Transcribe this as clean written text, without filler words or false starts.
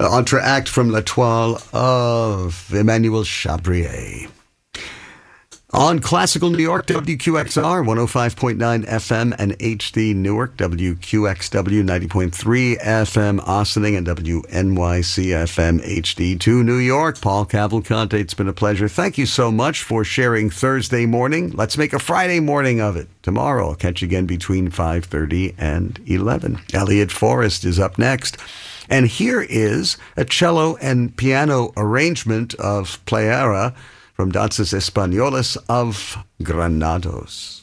Entr'acte from La Toile of Emmanuel Chabrier. On Classical New York, WQXR 105.9 FM and HD Newark, WQXW 90.3 FM Ossining, and WNYC FM HD2 New York. Paul Cavalcante, it's been a pleasure. Thank you so much for sharing Thursday morning. Let's make a Friday morning of it. Tomorrow, I'll catch you again between 5:30 and 11. Elliot Forrest is up next. And here is a cello and piano arrangement of Playera from Danzas Españolas of Granados.